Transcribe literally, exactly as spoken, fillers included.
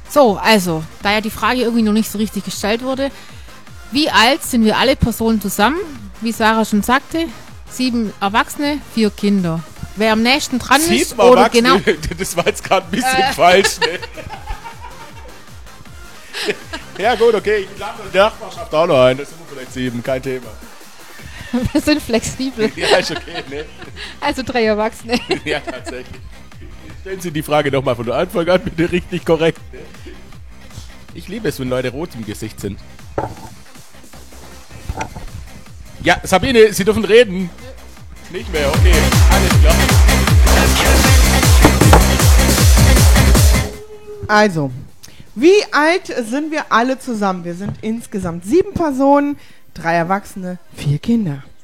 So, also, da ja die Frage irgendwie noch nicht so richtig gestellt wurde, wie alt sind wir alle Personen zusammen? Wie Sarah schon sagte, sieben Erwachsene, vier Kinder. Wer am nächsten dran sieben ist, oder Erwachsene, genau... Das war jetzt gerade ein bisschen Äh. falsch, ne? Ja gut, okay, ich lade die Nachbarschaft auch noch ein, das sind wir vielleicht sieben, kein Thema. Wir sind flexibel. Ja, ist okay, ne? Also drei Erwachsene. Ja, tatsächlich. Stellen Sie die Frage nochmal von Anfang an bitte richtig korrekt. Ne? Ich liebe es, wenn Leute rot im Gesicht sind. Ja, Sabine, Sie dürfen reden. Nicht mehr, okay, alles klar. Also, wie alt sind wir alle zusammen? Wir sind insgesamt sieben Personen, drei Erwachsene, vier Kinder.